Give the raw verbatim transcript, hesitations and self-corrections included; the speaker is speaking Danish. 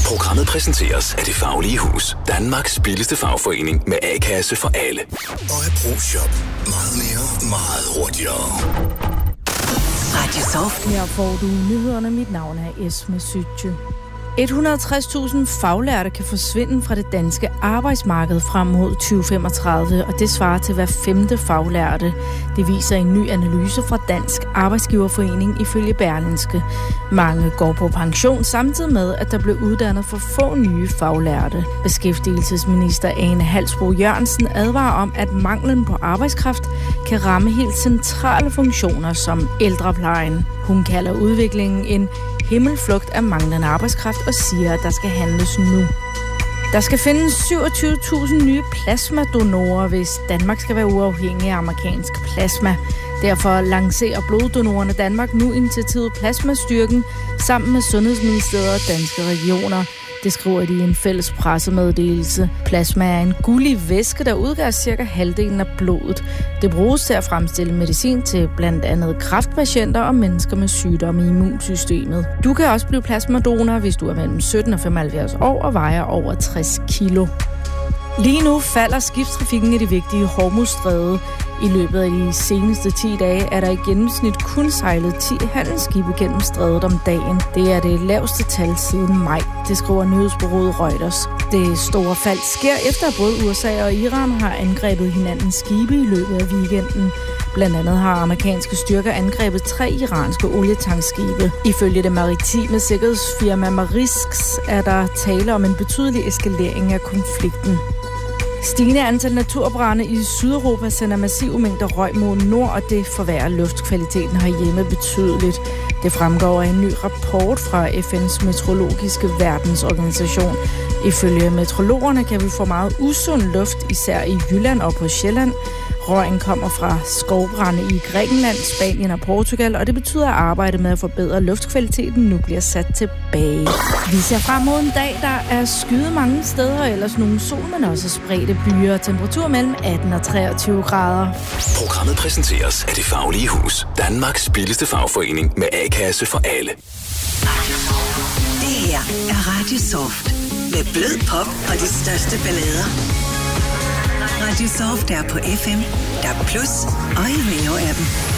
Programmet præsenteres af Det Faglige Hus. Danmarks billigste fagforening med A-kasse for alle. Og af ProShop. Meget mere, meget hurtigere. Radio Soft. Her får du nyhederne. Mit navn er Esme Sytje. et hundrede og tres tusind faglærte kan forsvinde fra det danske arbejdsmarked frem mod tyve femogtredive, og det svarer til hver femte faglærte. Det viser en ny analyse fra Dansk Arbejdsgiverforening ifølge Berlingske. Mange går på pension samtidig med, at der blev uddannet for få nye faglærte. Beskæftigelsesminister Ane Halsboe Jørgensen advarer om, at manglen på arbejdskraft kan ramme helt centrale funktioner som ældreplejen. Hun kalder udviklingen en himmelflugt af manglende arbejdskraft og siger, at der skal handles nu. Der skal findes syvogtyve tusind nye plasmadonorer, hvis Danmark skal være uafhængig af amerikansk plasma. Derfor lancerer Bloddonorerne Danmark nu initiativet Plasmastyrken sammen med Sundhedsministeriet og Danske Regioner. Det skriver de i en fælles pressemeddelelse. Plasma er en gullig væske, der udgør cirka halvdelen af blodet. Det bruges til at fremstille medicin til blandt andet kræftpatienter og mennesker med sygdomme i immunsystemet. Du kan også blive plasmadonor, hvis du er mellem sytten og femoghalvfjerds år og vejer over tres kilo. Lige nu falder skibstrafikken i det vigtige Hormuzstræde. I løbet af de seneste ti dage er der i gennemsnit kun sejlet ti handelsskibe gennem strædet om dagen. Det er det laveste tal siden maj, det skriver nyhedsbureauet Reuters. Det store fald sker efter, at både U S A og Iran har angrebet hinandens skibe i løbet af weekenden. Blandt andet har amerikanske styrker angrebet tre iranske olietankskibe. Ifølge det maritime sikkerhedsfirma Maersk er der tale om en betydelig eskalering af konflikten. Stigende antal naturbrande i Sydeuropa sender massive mængder røg mod nord, og det forværrer luftkvaliteten herhjemme betydeligt. Det fremgår af en ny rapport fra F N's meteorologiske verdensorganisation. Ifølge meteorologerne kan vi få meget usund luft, især i Jylland og på Sjælland. Røgen kommer fra skovbrande i Grækenland, Spanien og Portugal, og det betyder, at arbejdet med at forbedre luftkvaliteten nu bliver sat tilbage. Vi ser frem mod en dag, der er skyet mange steder, og ellers nogle sol, men også spredte byer. Temperatur mellem atten og treogtyve grader. Programmet præsenteres af Det Faglige Hus. Danmarks billigste fagforening med A-kasse for alle. Det her er Radio Soft med blød pop og de største ballader. Radio Soft er på F M, D A B plus og i Veo-appen.